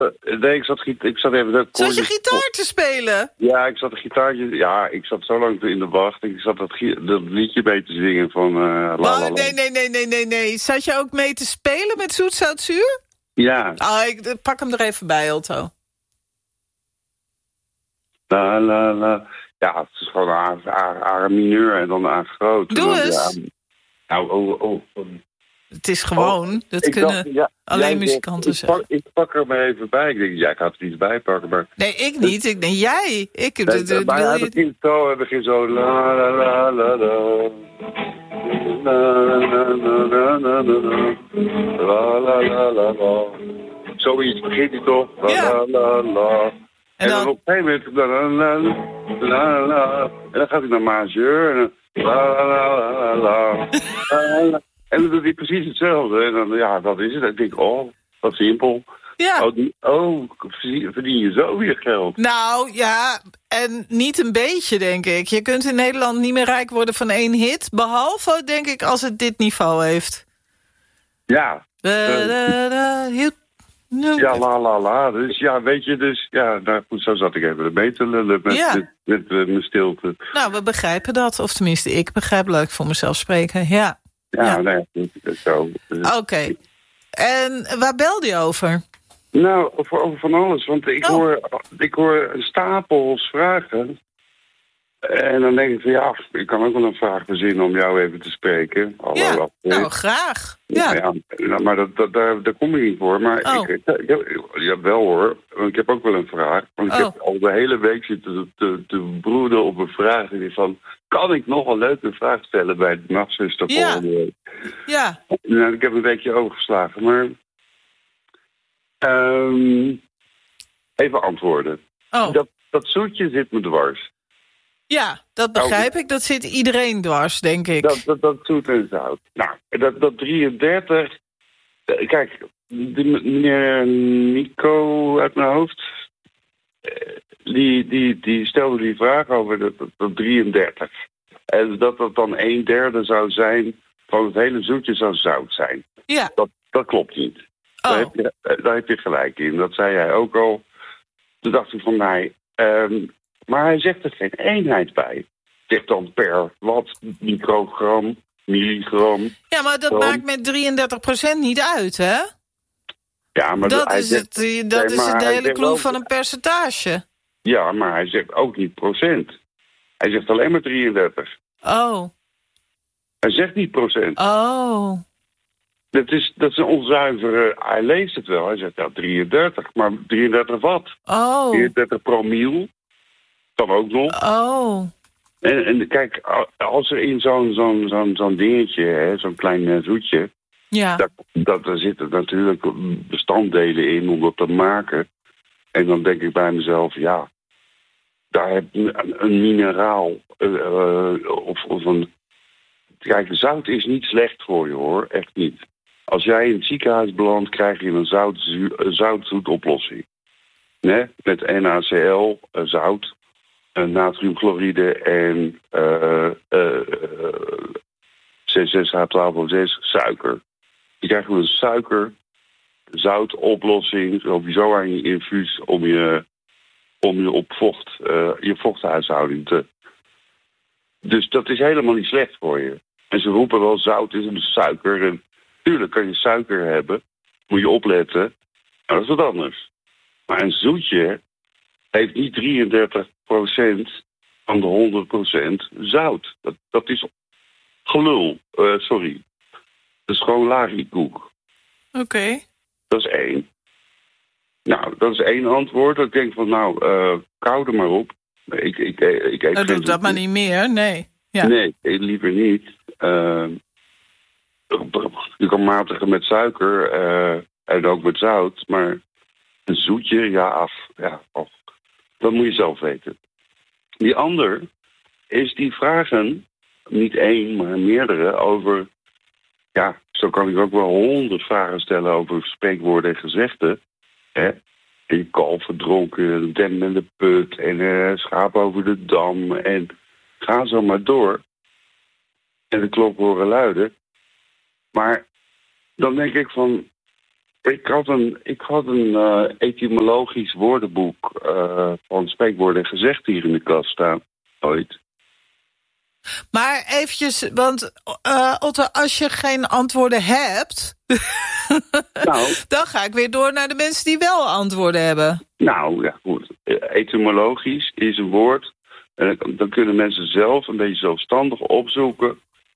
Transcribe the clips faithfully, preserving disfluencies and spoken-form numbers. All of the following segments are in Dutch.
Nee, ik zat, ik zat even... Dat zat je gitaar te spelen? Ja, ik zat een gitaartje... Ja, ik zat zo lang in de wacht. Ik zat dat, dat liedje mee te zingen van... Uh, la, la, la. Nee, nee, nee, nee, nee, nee. Zat je ook mee te spelen met Zoet Zout Zuur? Ja. Oh, ik pak hem er even bij, Otto. La, la, la. Ja, het is gewoon A, A, A mineur en dan A groot. Doe dan, eens. Ja, nou, oh, oh, oh. Het is gewoon, oh, dat kunnen dacht, ja, alleen muzikanten zeggen. Ik pak, ik pak er maar even bij. Ik denk, ja, ik ga het er niet bij pakken, maar... Nee, ik niet. Ik denk, jij. Ik, nee, de, de, maar wil hij je... begint zo, hij begint zo... La, la, la, la, la. La, la, la, la, la, la. La, la, la, la, la. Zoiets begint hij toch? La, ja. la, la, la. En, en dan, dan op een gegeven moment... La, la, la, la, la. En dan gaat hij naar majeur. En dan... La, la, la, la, la. La, la. En dan doet hij precies hetzelfde. En dan, ja, dat is het. En ik denk, oh, wat simpel. Ja. Oh, die, oh, verdien je zo weer geld? Nou, ja, en niet een beetje, denk ik. Je kunt in Nederland niet meer rijk worden van één hit. Behalve, denk ik, als het dit niveau heeft. Ja. Da, da, da, heel... Ja, la, la, la. Dus ja, weet je, dus... Ja, nou goed, zo zat ik even mee te lullen met, ja. met, met, met mijn stilte. Nou, we begrijpen dat. Of tenminste, ik begrijp. Laat ik voor mezelf spreken, ja. Ja, ja. nee, zo. Oké. Okay. En waar belde je over? Nou, over, over van alles. Want ik, oh. hoor, ik hoor stapels vragen. En dan denk ik van ja, ik kan ook wel een vraag verzinnen om jou even te spreken. Hallo, ja, wat, nou graag. Ja. Ja, ja, maar dat, dat, daar, daar kom ik niet voor. Maar oh. ik, ik, ja, wel hoor, want ik heb ook wel een vraag. Want ik oh. heb al de hele week zitten te, te broeden op een vraag. Die van, kan ik nog een leuke vraag stellen bij de nachtzuster ja. volgende week? Ja. Nou, ik heb een weekje overgeslagen, maar... Um, even antwoorden. Oh. Dat, dat zoetje zit me dwars. Ja, dat begrijp ik. Dat zit iedereen dwars, denk ik. Dat, dat, dat zoet en zout. Nou, dat, dat drieëndertig... Kijk, die, meneer Nico uit mijn hoofd... Die, die, die stelde die vraag over dat, dat, dat drieëndertig. En dat dat dan een derde zou zijn... van het hele zoetje zou zout zijn. Ja. Dat, dat klopt niet. Oh. Daar, heb je, daar heb je gelijk in. Dat zei hij ook al. Toen dacht ik van mij... Um, maar hij zegt er geen eenheid bij. Zegt dan per wat, microgram, milligram. Ja, maar dat gram. Maakt met drieëndertig procent niet uit, hè? Ja, maar dat hij is zegt, het, dat nee, is het hele clue ook, van een percentage. Ja, maar hij zegt ook niet procent. Hij zegt alleen maar drieëndertig. Oh. Hij zegt niet procent. Oh. Dat is, dat is een onzuivere... Hij leest het wel. Hij zegt ja, drieëndertig. Maar drieëndertig wat? Oh. drieëndertig promiel. Kan ook nog. Oh. En, en kijk, als er in zo'n zo'n zo'n zo'n dingetje, hè, zo'n klein uh, zoetje... Ja. Dat, dat, daar zitten natuurlijk bestanddelen in om dat te maken. En dan denk ik bij mezelf, ja... Daar heb je een, een mineraal uh, of, of een... Kijk, zout is niet slecht voor je, hoor. Echt niet. Als jij in het ziekenhuis belandt, krijg je een zout, zoutzoetoplossing. Nee? Met N A C L, uh, zout, uh, natriumchloride en uh, uh, C zes H twaalf O zes, suiker. Je krijgt een suiker, zoutoplossing, sowieso aan je infuus om je, om je op vocht, uh, je vochthuishouding te... Dus dat is helemaal niet slecht voor je. En ze roepen wel zout is een suiker. En tuurlijk kan je suiker hebben. Moet je opletten. Maar dat is wat anders. Maar een zoetje heeft niet drieëndertig procent van de honderd procent zout. Dat, dat is gelul. Uh, sorry. Dat is gewoon lariekoek. Oké. Okay. Dat is één. Nou, dat is één antwoord. Ik denk van nou, uh, kou er maar op. Ik, ik, ik, ik eet nou, doe dat maar niet meer, nee. Ja. Nee, liever niet. Uh, je kan matigen met suiker uh, en ook met zout, maar een zoetje, ja, af. Ja, af. Dat moet je zelf weten. Die ander is die vragen, niet één, maar meerdere, over... Ja, zo kan ik ook wel honderd vragen stellen over spreekwoorden en gezegden. Hè? En je kalf verdronken, dem en de put en uh, schaap over de dam en ga zo maar door. En de klok horen luiden. Maar dan denk ik van, Ik had een, ik had een uh, etymologisch woordenboek uh, van spreekwoorden en gezegden hier in de kast staan. Ooit. Maar eventjes, want uh, Otto, als je geen antwoorden hebt... nou, dan ga ik weer door naar de mensen die wel antwoorden hebben. Nou, ja goed. Etymologisch is een woord. En dan kunnen mensen zelf een beetje zelfstandig opzoeken.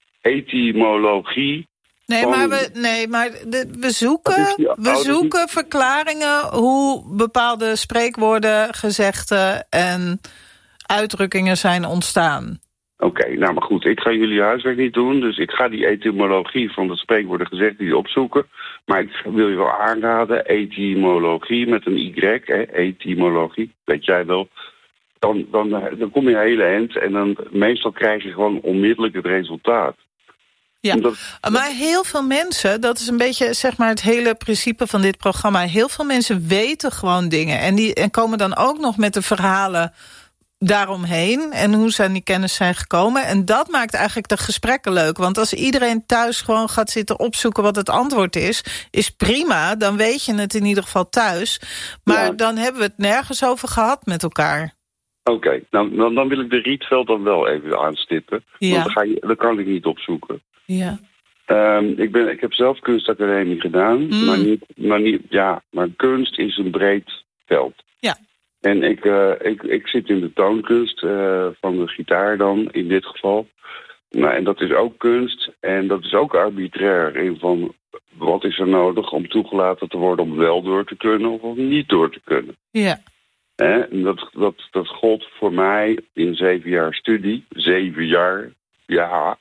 Etymologie. Nee, van... maar, we, nee, maar de, we zoeken, we zoeken verklaringen hoe bepaalde spreekwoorden, gezegden en uitdrukkingen zijn ontstaan. Oké, okay, nou maar goed, ik ga jullie huiswerk niet doen, dus ik ga die etymologie van het spreekwoorden gezegd die opzoeken. Maar ik wil je wel aanraden, etymologie met een Y, hè, etymologie, weet jij wel. Dan, dan, dan kom je een hele eind en dan meestal krijg je gewoon onmiddellijk het resultaat. Ja, dat, maar heel veel mensen, dat is een beetje zeg maar het hele principe van dit programma. Heel veel mensen weten gewoon dingen en, die, en komen dan ook nog met de verhalen daaromheen en hoe ze aan die kennis zijn gekomen. En dat maakt eigenlijk de gesprekken leuk. Want als iedereen thuis gewoon gaat zitten opzoeken wat het antwoord is, is prima, dan weet je het in ieder geval thuis. Maar ja. Dan hebben we het nergens over gehad met elkaar. Oké, okay, nou, dan, dan wil ik de Rietveld dan wel even aanstippen. Ja. Want dan, ga je, dan kan ik niet opzoeken. Ja. Um, ik, ben, ik heb zelf kunstacademie gedaan, mm. maar, niet, maar, niet, ja, maar kunst is een breed veld. Ja. En ik, uh, ik, ik zit in de toonkunst uh, van de gitaar dan, in dit geval. Nou, en dat is ook kunst en dat is ook arbitrair. In van, wat is er nodig om toegelaten te worden om wel door te kunnen of om niet door te kunnen. Ja. En dat, dat, dat gold voor mij in zeven jaar studie. Zeven jaar, ja.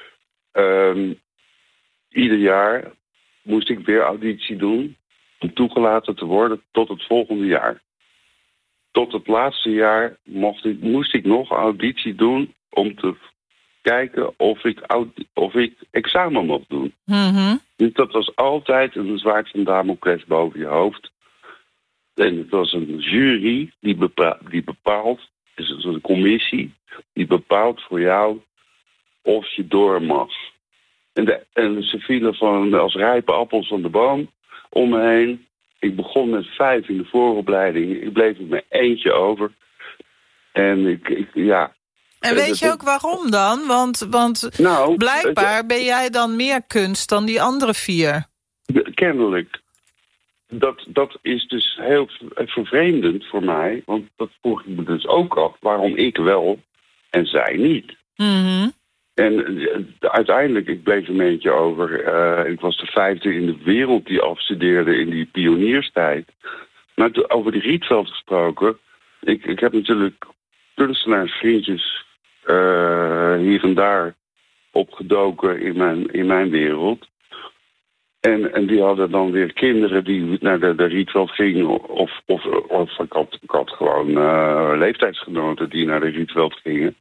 Um, ieder jaar moest ik weer auditie doen om toegelaten te worden tot het volgende jaar. Tot het laatste jaar mocht ik, moest ik nog auditie doen om te kijken of ik, audi- of ik examen mocht doen. Mm-hmm. Dus dat was altijd een zwaard van Damocles boven je hoofd. En het was een jury die, bepa- die bepaalt, dus het is een commissie, die bepaalt voor jou of je door mag. En, de, en ze vielen van, als rijpe appels van de boom om me heen. Ik begon met vijf in de vooropleiding. Ik bleef met mijn eentje over. En ik, ik ja... En weet je ook waarom dan? Want, want nou, blijkbaar ben jij dan meer kunst dan die andere vier. Kennelijk. Dat, dat is dus heel vervreemdend voor mij. Want dat vroeg ik me dus ook af. Waarom ik wel en zij niet. Mm-hmm. En uh, uiteindelijk, ik bleef een beetje over. Uh, ik was de vijfde in de wereld die afstudeerde in die pionierstijd. Maar to, over die Rietveld gesproken. Ik, ik heb natuurlijk kunstenaarsvriendjes uh, hier en daar opgedoken in mijn, in mijn wereld. En, en die hadden dan weer kinderen die naar de, de Rietveld gingen. Of, of, of ik, had, ik had gewoon uh, leeftijdsgenoten die naar de Rietveld gingen.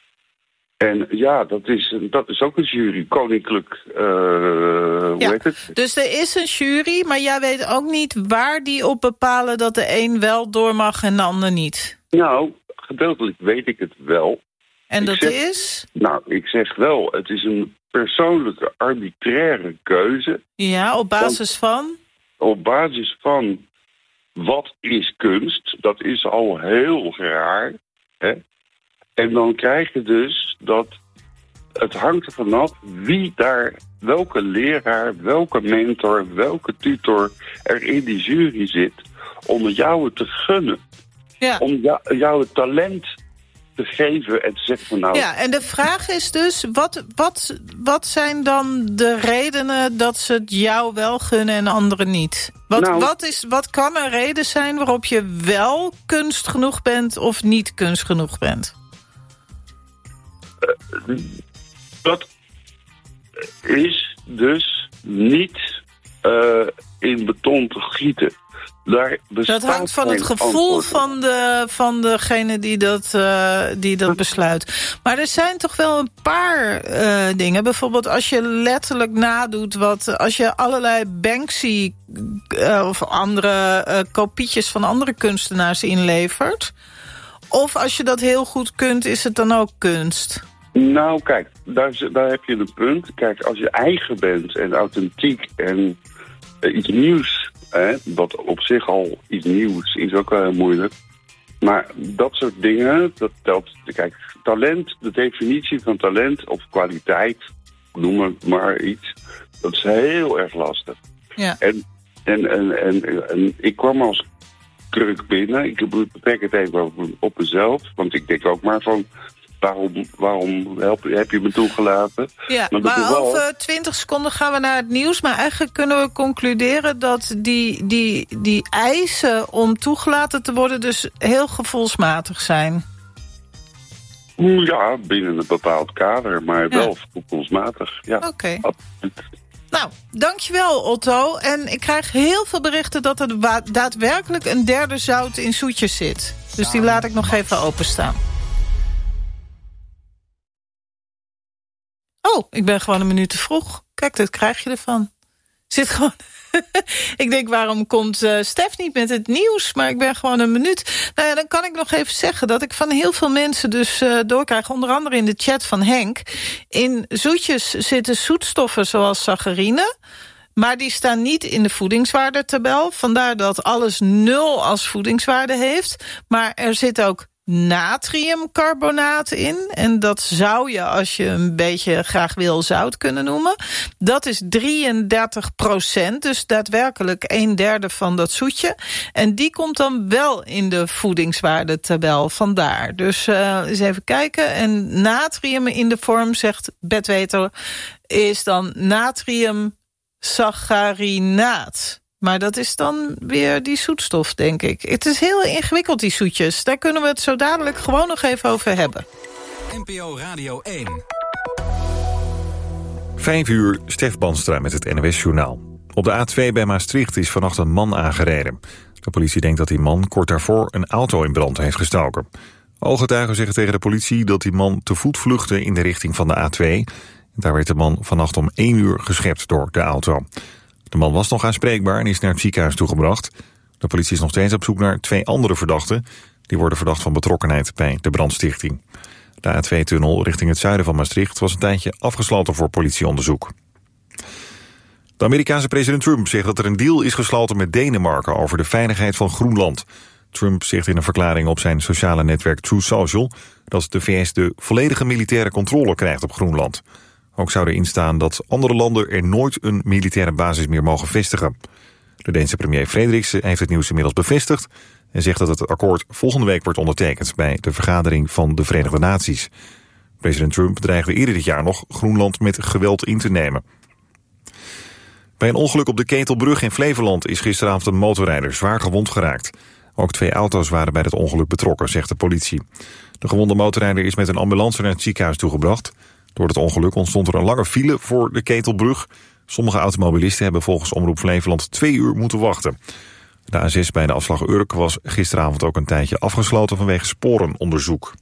En ja, dat is, dat is ook een jury, koninklijk, uh, hoe ja, heet het? Dus er is een jury, maar jij weet ook niet waar die op bepalen dat de een wel door mag en de ander niet. Nou, gedeeltelijk weet ik het wel. En ik dat zeg, is? Nou, ik zeg wel, het is een persoonlijke, arbitraire keuze. Ja, op basis van? Op basis van, wat is kunst? Dat is al heel raar, hè? En dan krijg je dus dat het hangt er vanaf wie daar, welke leraar, welke mentor, welke tutor er in die jury zit om jou te gunnen. Ja. Om jou, jou het talent te geven en te zeggen van nou... Ja, en de vraag is dus, wat, wat, wat zijn dan de redenen dat ze het jou wel gunnen en anderen niet? Wat, nou, wat, is, wat kan een reden zijn waarop je wel kunst genoeg bent of niet kunst genoeg bent? Uh, dat is dus niet uh, in beton te gieten. Daar dat hangt van het gevoel van, de, van degene die dat, uh, die dat besluit. Maar er zijn toch wel een paar uh, dingen. Bijvoorbeeld als je letterlijk nadoet wat... als je allerlei Banksy uh, of andere uh, kopietjes van andere kunstenaars inlevert... of als je dat heel goed kunt, is het dan ook kunst? Nou, kijk, daar, daar heb je een punt. Kijk, als je eigen bent en authentiek en uh, iets nieuws Hè, wat op zich al iets nieuws is, ook wel heel moeilijk. Maar dat soort dingen, dat telt. Kijk, talent, de definitie van talent of kwaliteit, noem het maar iets, dat is heel erg lastig. Ja. En, en, en, en, en ik kwam als kruk binnen. Ik betrek het even op, op mezelf, want ik denk ook maar van, waarom, waarom help, heb je me toegelaten? Ja, maar, maar wel... over twintig seconden gaan we naar het nieuws. Maar eigenlijk kunnen we concluderen dat die, die, die eisen om toegelaten te worden dus heel gevoelsmatig zijn. Ja, binnen een bepaald kader, maar ja. wel gevoelsmatig. Ja, oké. Okay. Nou, dankjewel Otto. En ik krijg heel veel berichten dat er wa- daadwerkelijk een derde zout in Soetjes zit. Dus die laat ik nog even openstaan. Oh, ik ben gewoon een minuut te vroeg. Kijk, dat krijg je ervan. Zit gewoon... ik denk, waarom komt uh, Stef niet met het nieuws? Maar ik ben gewoon een minuut. Nou ja, dan kan ik nog even zeggen dat ik van heel veel mensen dus uh, doorkrijg, onder andere in de chat van Henk. In zoetjes zitten zoetstoffen zoals saccharine, maar die staan niet in de voedingswaardetabel. Vandaar dat alles nul als voedingswaarde heeft. Maar er zit ook natriumcarbonaat in. En dat zou je, als je een beetje graag wil, zout kunnen noemen. Dat is drieëndertig procent, dus daadwerkelijk een derde van dat zoetje. En die komt dan wel in de voedingswaardetabel, vandaar. Dus uh, eens even kijken. En natrium in de vorm, zegt Betweter, is dan natriumsacharinaat. Maar dat is dan weer die zoetstof, denk ik. Het is heel ingewikkeld, die zoetjes. Daar kunnen we het zo dadelijk gewoon nog even over hebben. N P O Radio één. Vijf uur, Stef Banstra met het N O S-journaal. Op de A twee bij Maastricht is vannacht een man aangereden. De politie denkt dat die man kort daarvoor een auto in brand heeft gestoken. Ooggetuigen zeggen tegen de politie dat die man te voet vluchtte in de richting van de A twee. Daar werd de man vannacht om één uur geschept door de auto. De man was nog aanspreekbaar en is naar het ziekenhuis toegebracht. De politie is nog steeds op zoek naar twee andere verdachten. Die worden verdacht van betrokkenheid bij de brandstichting. De A twee tunnel richting het zuiden van Maastricht was een tijdje afgesloten voor politieonderzoek. De Amerikaanse president Trump zegt dat er een deal is gesloten met Denemarken over de veiligheid van Groenland. Trump zegt in een verklaring op zijn sociale netwerk Truth Social dat de V S de volledige militaire controle krijgt op Groenland. Ook zou erin staan dat andere landen er nooit een militaire basis meer mogen vestigen. De Deense premier Frederiksen heeft het nieuws inmiddels bevestigd en zegt dat het akkoord volgende week wordt ondertekend bij de vergadering van de Verenigde Naties. President Trump dreigde eerder dit jaar nog Groenland met geweld in te nemen. Bij een ongeluk op de Ketelbrug in Flevoland is gisteravond een motorrijder zwaar gewond geraakt. Ook twee auto's waren bij het ongeluk betrokken, zegt de politie. De gewonde motorrijder is met een ambulance naar het ziekenhuis toegebracht. Door het ongeluk ontstond er een lange file voor de Ketelbrug. Sommige automobilisten hebben volgens Omroep Flevoland twee uur moeten wachten. De A zes bij de afslag Urk was gisteravond ook een tijdje afgesloten vanwege sporenonderzoek.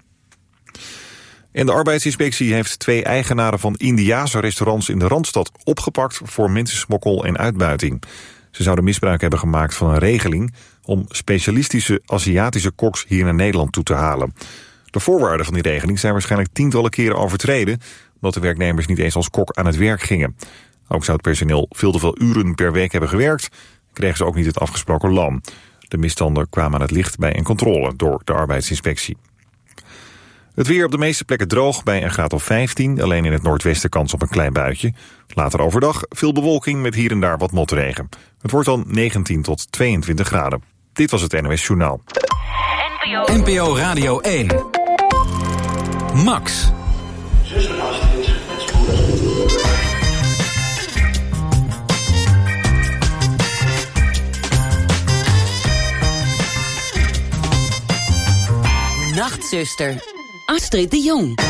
En de arbeidsinspectie heeft twee eigenaren van Indiase restaurants in de Randstad opgepakt voor mensensmokkel en uitbuiting. Ze zouden misbruik hebben gemaakt van een regeling om specialistische Aziatische koks hier naar Nederland toe te halen. De voorwaarden van die regeling zijn waarschijnlijk tientallen keren overtreden, omdat de werknemers niet eens als kok aan het werk gingen. Ook zou het personeel veel te veel uren per week hebben gewerkt, kregen ze ook niet het afgesproken loon. De misstanden kwamen aan het licht bij een controle door de arbeidsinspectie. Het weer op de meeste plekken droog bij een graad of vijftien, alleen in het noordwesten kans op een klein buitje. Later overdag veel bewolking met hier en daar wat motregen. Het wordt dan negentien tot tweeëntwintig graden. Dit was het N O S Journaal. N P O Radio één. Max. Nachtzuster, Astrid de Jong.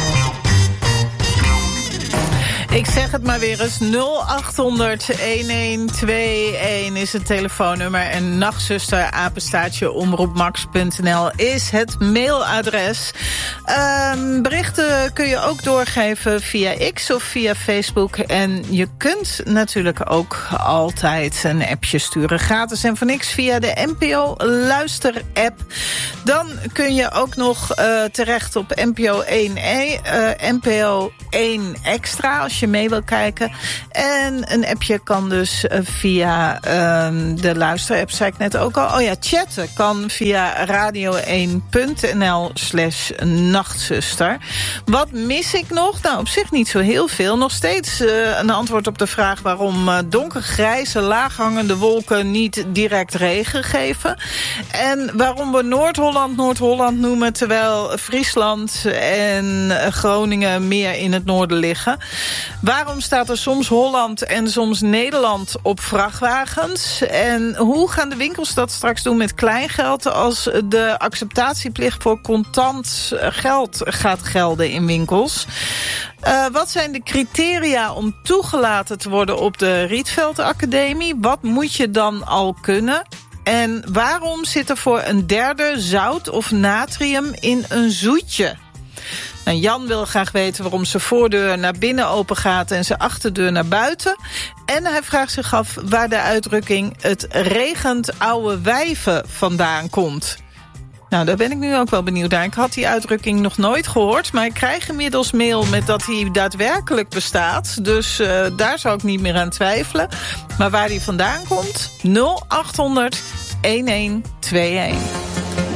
Ik zeg het maar weer eens, nul acht honderd een een twee een is het telefoonnummer. En nachtzuster, apenstaartje, omroepmax punt n l is het mailadres. Um, berichten kun je ook doorgeven via X of via Facebook. En je kunt natuurlijk ook altijd een appje sturen. Gratis en voor niks via de N P O Luister-app. Dan kun je ook nog uh, terecht op N P O één, uh, N P O één Extra als als je mee wil kijken. En een appje kan dus via uh, de luisterapp, zei ik net ook al. Oh ja, chatten kan via radio één punt n l slash nachtzuster. Wat mis ik nog? Nou, op zich niet zo heel veel. Nog steeds uh, een antwoord op de vraag waarom uh, donkergrijze, laaghangende wolken niet direct regen geven. En waarom we Noord-Holland Noord-Holland noemen, terwijl Friesland en Groningen meer in het noorden liggen. Waarom staat er soms Holland en soms Nederland op vrachtwagens? En hoe gaan de winkels dat straks doen met kleingeld als de acceptatieplicht voor contant geld gaat gelden in winkels? Uh, wat zijn de criteria om toegelaten te worden op de Rietveld Academie? Wat moet je dan al kunnen? En waarom zit er voor een derde zout of natrium in een zoetje? Nou, Jan wil graag weten waarom zijn voordeur naar binnen open gaat en zijn achterdeur naar buiten. En hij vraagt zich af waar de uitdrukking het regent oude wijven vandaan komt. Nou, daar ben ik nu ook wel benieuwd naar. Ik had die uitdrukking nog nooit gehoord, maar ik krijg inmiddels mail met dat hij daadwerkelijk bestaat. Dus uh, daar zou ik niet meer aan twijfelen. Maar waar die vandaan komt? nul acht honderd, een een twee een.